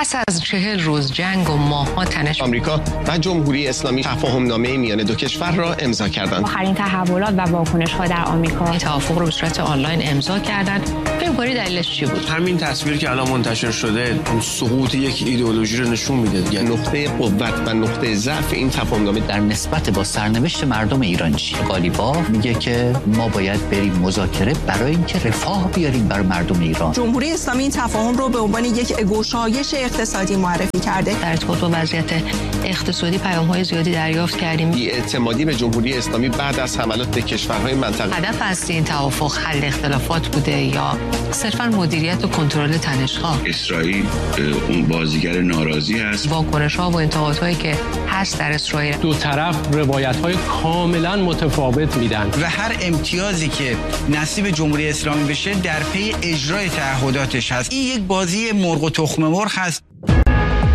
پس از 40 روز جنگ و ماه‌ها تنش، آمریکا و جمهوری اسلامی تفاهم‌نامه میان دو کشور را امضا کردند. آخرین تحولات و واکنش‌ها در آمریکا این توافق رو به صورت آنلاین امضا کردند. فکر کنید دلیلش چی بود؟ همین تصویر که الان منتشر شده سقوط یک ایدئولوژی رو نشون میده. یعنی نقطه قوت و نقطه ضعف این تفاهم‌نامه در نسبت با سرنوشت مردم ایران چیه؟ قالیباف میگه که ما باید بریم مذاکره برای اینکه رفاه بیاریم برای مردم ایران. جمهوری اسلامی این تفاهم رو به عنوان یک گشایش اقتصادی معرفی کرده. در ارتباط با وضعیت اقتصادی پیام‌های زیادی دریافت کردیم. بی‌اعتمادی به جمهوری اسلامی بعد از حملات به کشورهای منطقه. هدف اصلی این توافق حل اختلافات بوده یا صرفاً مدیریت و کنترل تنش‌ها؟ اسرائیل اون بازیگر ناراضی است. واکنش‌ها و انتقادهایی که هست در اسرائیل، دو طرف روایت‌های کاملاً متفاوت میدن و هر امتیازی که نصیب جمهوری اسلامی بشه در پی اجرای تعهداتش هست. این یک بازی مرغ و تخم مرغ هست.